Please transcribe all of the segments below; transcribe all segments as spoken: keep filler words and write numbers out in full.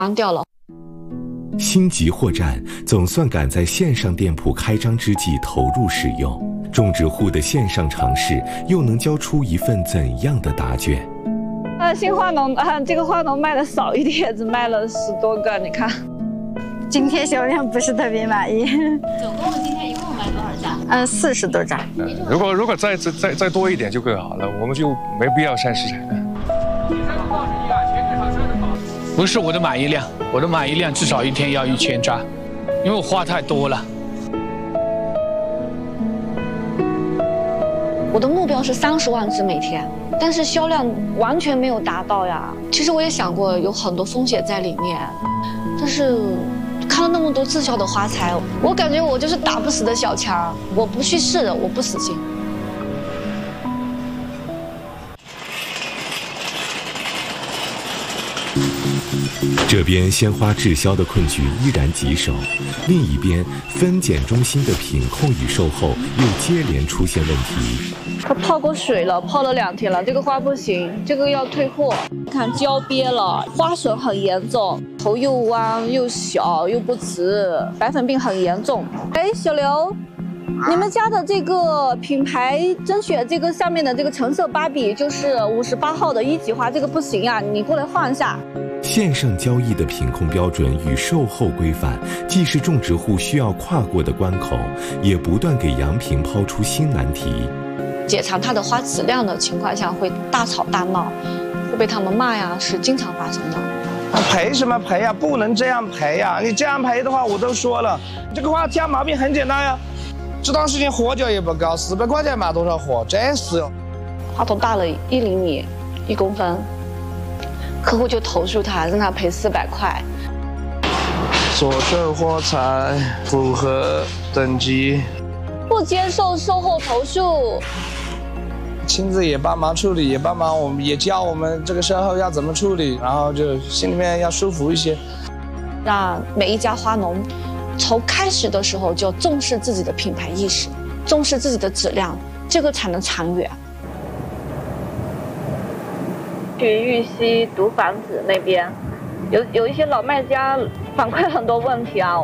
关掉了。 新集货站总算赶在线上店铺开张之际投入使用，种植户的线上尝试又能交出一份怎样的答卷？ 呃，新花农啊，这个花农卖的少一点，只卖了十多个，你看。 今天销量不是特别满意。 总共今天一共买多少张？ 嗯，四十多张。 如果如果再再再再多一点就更好了，我们就没必要删食材了。 不是我的满意量，我的满意量至少一天要一千扎，因为我花太多了。 我的目标是三十万只每天，但是销量完全没有达到呀。其实我也想过有很多风险在里面，但是看了那么多滞销的花材，我感觉我就是打不死的小强，我不去试的，我不死心。 这边鲜花滞销的困局依然棘手，另一边分拣中心的品控与售后又接连出现问题。 它泡过水了，泡了两天了，这个花不行，这个要退货。看焦瘪了，花损很严重，头又弯又小又不直，白粉病很严重。哎，小刘，你们家的这个品牌甄选这个上面的这个橙色芭比就是五十八号的一级花，这个不行啊，你过来换一下。 线上交易的品控标准与售后规范，既是种植户需要跨过的关口，也不断给杨平抛出新难题。 解藏它的花质量的情况下，会大吵大闹，会被他们骂呀，是经常发生的。 赔什么赔呀？不能这样赔呀！你这样赔的话，我都说了，这个花挑毛病很简单呀。这段时间货价也不高，四百块钱买多少货？真是。 花头大了一厘米，一公分。客户就投诉他，让他赔四百块。 所售货材符合等级， 不接受售后投诉。 亲自也帮忙处理，也帮忙我们也教我们这个售后要怎么处理，然后就心里面要舒服一些。 让每一家花农从开始的时候就重视自己的品牌意识，重视自己的质量，这个才能长远。去玉溪毒房子那边，有有一些老卖家反馈很多问题啊。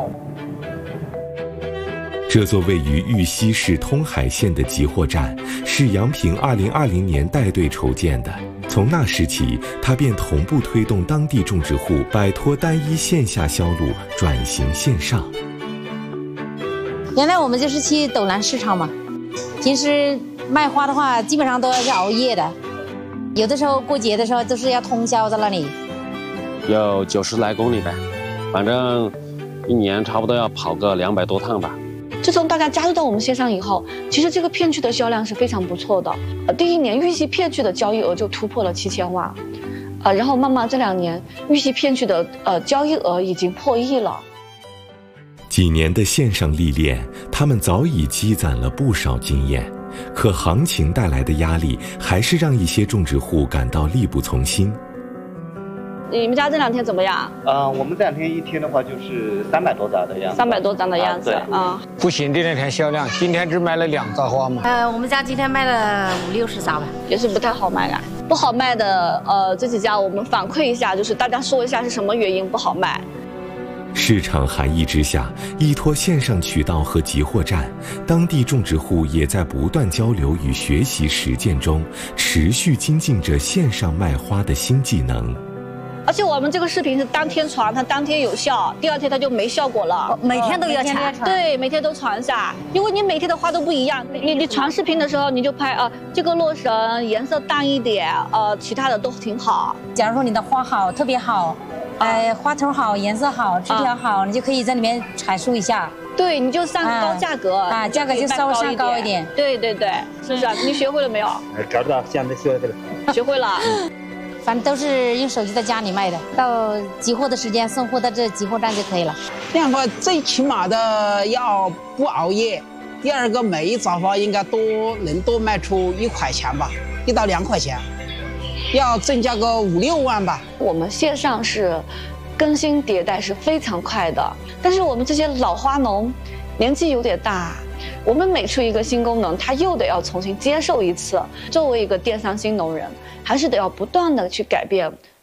这座位于玉溪市通海县的集货站，是杨平二零二零年带队筹建的。从那时起，他便同步推动当地种植户摆脱单一线下销路，转型线上。 原来我们就是去斗南市场嘛，平时卖花的话，基本上都要去熬夜的。有的时候过节的时候都是要通宵在那里， 有九十来公里呗，反正一年差不多要跑个两百多趟吧。 自从大家加入到我们线上以后，其实这个片区的销量是非常不错的。呃，第一年玉溪片区的交易额就突破了七千万，呃，然后慢慢这两年玉溪片区的呃交易额已经破亿了。 几年的线上历练，他们早已积攒了不少经验。可行情带来的压力，还是让一些种植户感到力不从心。 你们家这两天怎么样？ 呃，我们这两天一天的话就是三百多扎的样子。 三百多张的样子啊、嗯。 不行，这两天销量，今天只卖了两扎花嘛。 呃，我们家今天卖了五六十扎吧， 也是不太好卖啊。不好卖的，呃，这几家我们反馈一下，就是大家说一下是什么原因不好卖。 市场寒意之下，依托线上渠道和集货站，当地种植户也在不断交流与学习实践中，持续精进着线上卖花的新技能。 而且我们这个视频是当天传，它当天有效，第二天它就没效果了。 每天都要传， 对，每天都传一下，因为你每天的花都不一样。你你传视频的时候，你就拍啊、呃，这个洛神颜色淡一点，呃，其他的都挺好。 假如说你的花好，特别好。呃，花头好，颜色好，枝条好，啊、你就可以在里面阐述一下。 对，你就上高价格啊，啊价格就稍微上高一点。 对对对，是不是、啊？你学会了没有？ 找到，现在学会了。 学会了。 反正都是用手机在家里卖的，到集货的时间送货到这集货站就可以了。 这样的话，最起码的要不熬夜。第二个，每一扎花应该多能多卖出一块钱吧，一到两块钱。要增加个五六万吧。 我们线上是更新迭代是非常快的，但是我们这些老花农年纪有点大，我们每出一个新功能，他又得要重新接受一次。作为一个电商新农人，还是得要不断的去改变。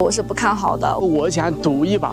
我是不看好的。 我想赌一把。